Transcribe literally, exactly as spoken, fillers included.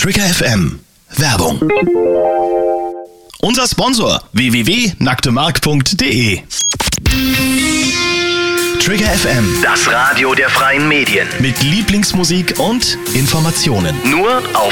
Trigger F M. Werbung. Unser Sponsor w w w punkt nacktemark punkt de. Trigger F M. Das Radio der freien Medien. Mit Lieblingsmusik und Informationen. Nur auf